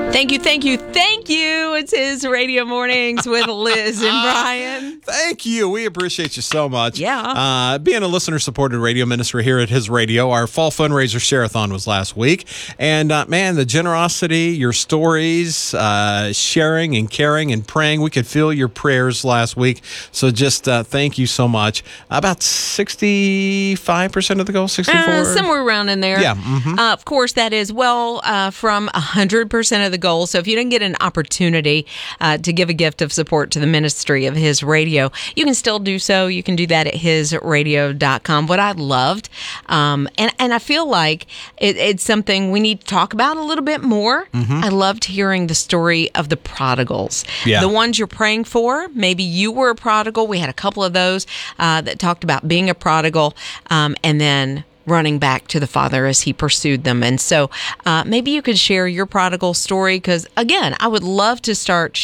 Thank you. It's his Radio Mornings with Liz and Brian. Thank you. We appreciate you so much. Yeah. Being a listener-supported radio ministry here at his radio, our fall fundraiser share-a-thon was last week. And, man, the generosity, your stories, sharing and caring and praying, we could feel your prayers last week. So just thank you so much. About 65% of the goal, 64? Somewhere around in there. Yeah. Mm-hmm. Of course, that is from 100% of the goal. So if you didn't get an opportunity to give a gift of support to the ministry of His Radio, you can still do so. You can do that at hisradio.com. What I loved, and I feel like it's something we need to talk about a little bit more. Mm-hmm. I loved hearing the story of the prodigals. Yeah. The ones you're praying for. Maybe you were a prodigal. We had a couple of those that talked about being a prodigal and then running back to the Father as He pursued them. And so maybe you could share your prodigal story because, again, I would love to start